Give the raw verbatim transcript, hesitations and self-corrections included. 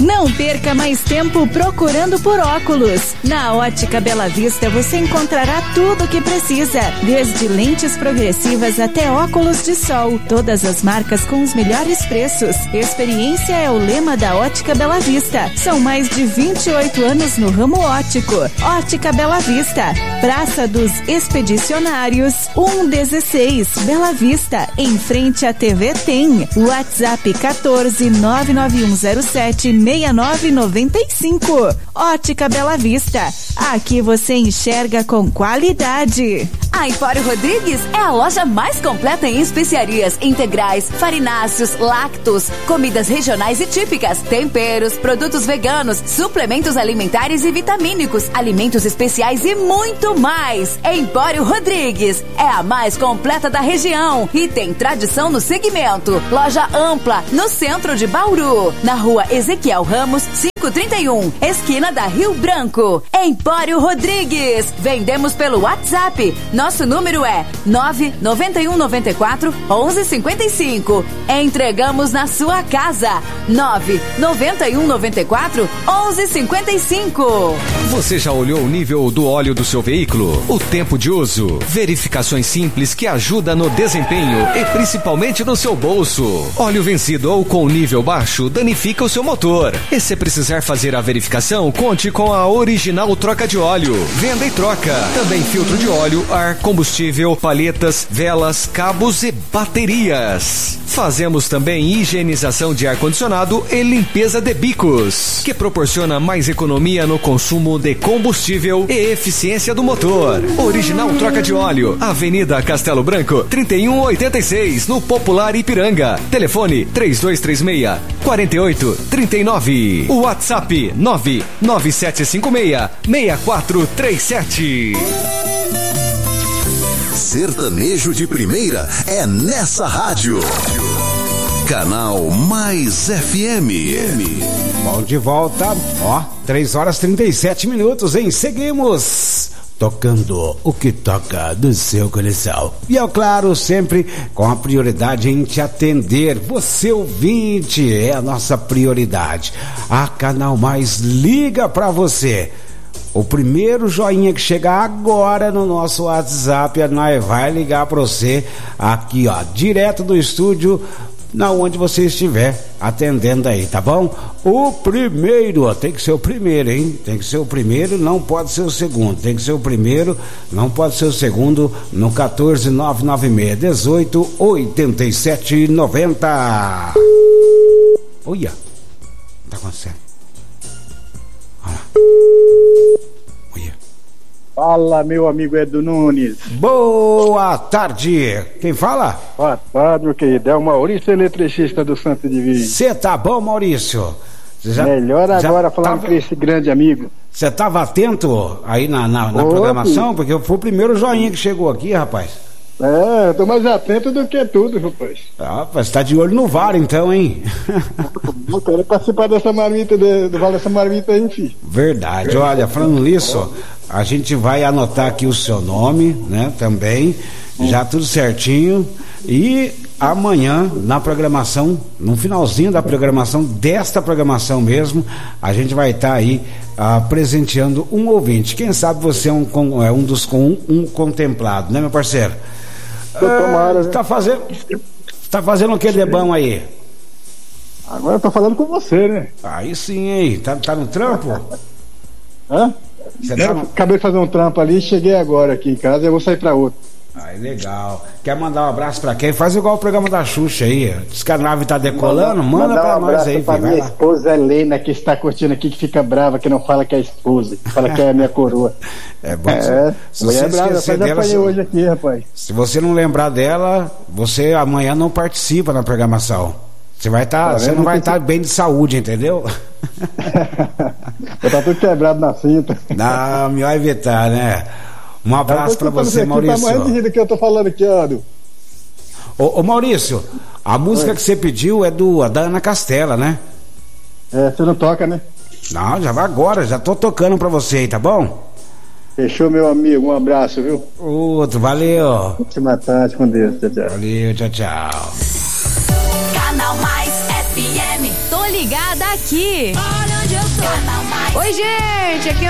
Não perca mais tempo procurando por óculos. Na Ótica Bela Vista você encontrará tudo o que precisa, desde lentes progressivas até óculos de sol. Todas as marcas com os melhores preços. Experiência é o lema da Ótica Bela Vista. São mais de vinte e oito anos no ramo óptico. Ótica Bela Vista, Praça dos Expedicionários, cento e dezesseis, Bela Vista, em frente à T V Tem. WhatsApp quatorze, nove nove um zero sete, seis nove nove cinco. Ótica Bela Vista. Aqui você enxerga com qualidade. A Empório Rodrigues é a loja mais completa em especiarias integrais, farináceos, lácteos, comidas regionais e típicas, temperos, produtos veganos, suplementos alimentares e vitamínicos, alimentos especiais e muito mais. Empório Rodrigues é a mais completa da região e tem tradição no segmento. Loja ampla no centro de Bauru, na rua Ezequiel Ramos, quinhentos e trinta e um, esquina da Rio Branco. Empório Rodrigues. Vendemos pelo WhatsApp. Nosso número é nove nove um nove quatro, onze cinquenta e cinco. Entregamos na sua casa. nove nove um nove quatro, onze cinquenta e cinco. Você já olhou o nível do óleo do seu veículo? O tempo de uso? Verificações simples que ajudam no desempenho e principalmente no seu bolso. Óleo vencido ou com nível baixo danifica o seu motor. E se precisar fazer a verificação, conte com a Original Troca de Óleo. Venda e troca. Também filtro de óleo, ar, combustível, palhetas, velas, cabos e baterias. Fazemos também higienização de ar-condicionado e limpeza de bicos, que proporciona mais economia no consumo de combustível e eficiência do motor. Original Troca de Óleo, Avenida Castelo Branco, trinta e um oitenta e seis, no Popular Ipiranga. Telefone três dois três seis, quatro oito três nove. WhatsApp nove nove sete cinco seis, seis quatro três sete. Sertanejo de primeira é nessa rádio. Canal Mais F M. Bom, de volta, ó, três horas e trinta e sete minutos, hein? Seguimos tocando o que toca do seu coração. E é claro, sempre com a prioridade em te atender. Você ouvinte é a nossa prioridade. A Canal Mais liga pra você. O primeiro joinha que chegar agora no nosso WhatsApp, nós vai ligar pra você aqui, ó, direto do estúdio, na onde você estiver atendendo aí, tá bom? O primeiro, ó, tem que ser o primeiro, hein? Tem que ser o primeiro, não pode ser o segundo. Tem que ser o primeiro, não pode ser o segundo, no quatorze nove nove seis, dezoito, oitenta e sete, noventa. Olha, tá acontecendo. Olha lá. Olha. Fala, meu amigo Edu Nunes. Boa tarde. Quem fala? Boa tarde, meu querido. É o Maurício, eletricista do Santo Divino. Você tá bom, Maurício? Já, Melhor agora falando tava, com esse grande amigo. Você tava atento aí na, na, na programação? Porque foi o primeiro joinha que chegou aqui, rapaz. É, eu tô mais atento do que tudo, rapaz. Ah, rapaz, tá de olho no V A R então, hein? Eu quero participar dessa marmita, de, do Vale dessa marmita aí, filho. Verdade. Olha, falando nisso, a gente vai anotar aqui o seu nome, né, também, já tudo certinho, e amanhã, na programação, no finalzinho da programação, desta programação mesmo, a gente vai estar tá aí ah, presenteando um ouvinte. Quem sabe você é um, é um dos com um, um contemplado, né, meu parceiro? Tomara, ah, tá fazendo tá fazendo o que de bom aí? Agora eu tô falando com você, né? Aí sim, hein? Tá, tá no trampo? Hã? Você tá no... Acabei de fazer um trampo ali, cheguei agora aqui em casa e eu vou sair pra outro. Ai, legal. Quer mandar um abraço pra quem? Faz igual o programa da Xuxa aí. Diz que a nave tá decolando, manda, manda pra um nós aí. Pra minha lá. Esposa Helena, que está curtindo aqui, que fica brava, que não fala que é esposa, que fala que é a minha coroa. É bom. É, se você brava, esquecer dela, se... hoje aqui, rapaz. Se você não lembrar dela, você amanhã não participa na programação. Você vai estar, tá, você não vai estar tá bem de saúde, entendeu? Eu tá tudo quebrado na cinta. Não, melhor evitar, né? Um abraço pra você, Maurício. Tá mais do que eu tô falando aqui, ó. Ô, ô Maurício, a música Oi. que você pediu é do da Ana Castela, né? É, você não toca, né? Não, já vai agora, já tô tocando pra você aí, tá bom? Fechou, meu amigo, um abraço, viu? Outro, valeu. Ótima tarde, com Deus, tchau, tchau. Valeu, tchau, tchau. Canal Mais F M. tô ligada aqui. Olha onde eu tô. Oi, gente, aqui é